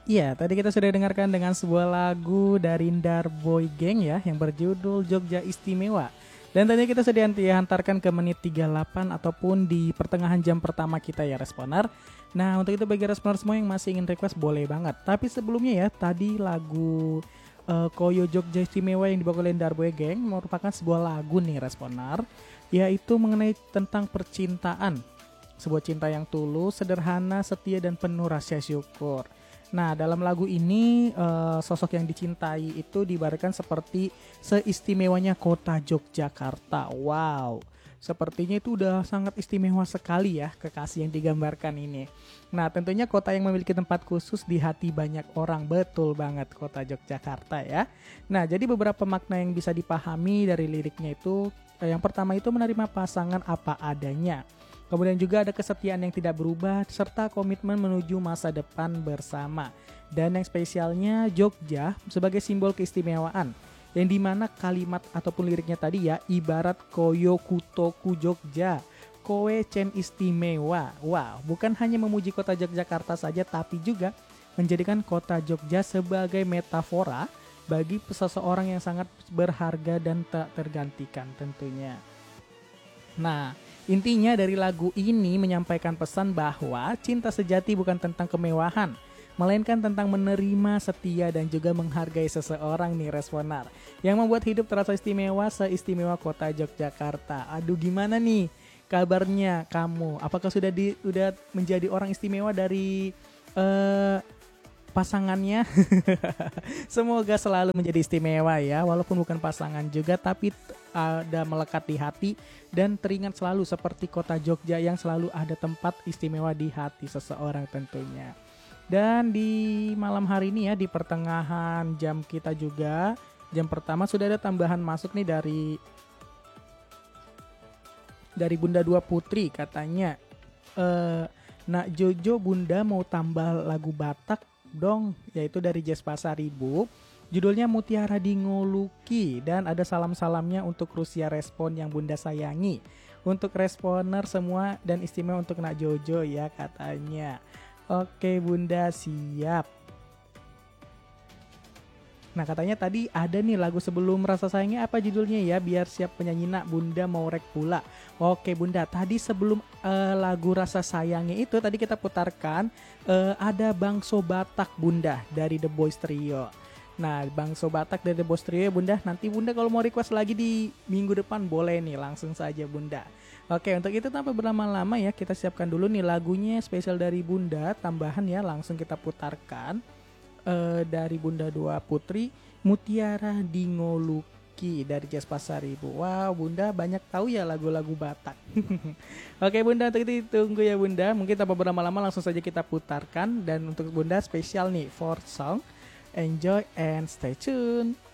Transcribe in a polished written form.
Iya, tadi kita sudah dengarkan dengan sebuah lagu dari Ndar Boy Gang ya yang berjudul Jogja Istimewa. Dan tadi kita sudah dihantarkan ke menit 38 ataupun di pertengahan jam pertama kita ya Responer. Nah, untuk itu bagi Responer semua yang masih ingin request boleh banget. Tapi sebelumnya ya, tadi lagu Koyo Jogja Istimewa yang dibawakan oleh Ndar Boy Gang merupakan sebuah lagu nih Responer, yaitu mengenai tentang percintaan. Sebuah cinta yang tulus, sederhana, setia dan penuh rasa syukur. Nah, dalam lagu ini sosok yang dicintai itu diibaratkan seperti seistimewanya kota Yogyakarta. Wow, sepertinya itu udah sangat istimewa sekali ya kekasih yang digambarkan ini. Nah, tentunya kota yang memiliki tempat khusus di hati banyak orang. Betul banget, kota Yogyakarta ya. Nah, jadi beberapa makna yang bisa dipahami dari liriknya itu, yang pertama itu menerima pasangan apa adanya. Kemudian juga ada kesetiaan yang tidak berubah serta komitmen menuju masa depan bersama. Dan yang spesialnya Jogja sebagai simbol keistimewaan. Yang dimana kalimat ataupun liriknya tadi ya ibarat koyo kutoku Jogja. Kowe cen istimewa. Wow, bukan hanya memuji kota Yogyakarta saja tapi juga menjadikan kota Jogja sebagai metafora bagi seseorang yang sangat berharga dan tak tergantikan tentunya. Nah, intinya dari lagu ini menyampaikan pesan bahwa cinta sejati bukan tentang kemewahan, melainkan tentang menerima, setia, dan juga menghargai seseorang nih Responar. Yang membuat hidup terasa istimewa, seistimewa kota Yogyakarta. Aduh, gimana nih kabarnya kamu? Apakah sudah menjadi orang istimewa dari pasangannya? Semoga selalu menjadi istimewa ya, walaupun bukan pasangan juga tapi ada melekat di hati dan teringat selalu seperti kota Jogja yang selalu ada tempat istimewa di hati seseorang tentunya. Dan di malam hari ini ya, di pertengahan jam kita juga, jam pertama sudah ada tambahan masuk nih dari Bunda Dua Putri katanya. Nak Jojo Bunda mau tambah lagu Batak dong, yaitu dari Jazz Pasaribu. Judulnya Mutiara di Ngoluki dan ada salam-salamnya untuk Rusia Respon yang Bunda sayangi. Untuk responer semua dan istimewa untuk Nak Jojo ya katanya. Oke Bunda, siap. Nah katanya tadi ada nih lagu sebelum Rasa Sayangnya, apa judulnya ya, biar siap penyanyi Nak Bunda mau rek pula. Oke Bunda, tadi sebelum lagu Rasa Sayangnya itu tadi kita putarkan ada Bangso Batak Bunda dari The Boys Trio. Nah Bangso Batak dari The Boys Trio ya Bunda, nanti Bunda kalau mau request lagi di minggu depan boleh nih, langsung saja Bunda. Oke, untuk itu tanpa berlama-lama ya, kita siapkan dulu nih lagunya spesial dari Bunda, tambahan ya, langsung kita putarkan. Dari Bunda Dua Putri, Mutiara di Ngoluki dari Jazz Pasaribu. Wow, Bunda banyak tahu ya lagu-lagu Batak. Oke Bunda, untuk itu tunggu ya Bunda. Mungkin tanpa berlama-lama langsung saja kita putarkan. Dan untuk Bunda spesial nih, for song. Enjoy and stay tune.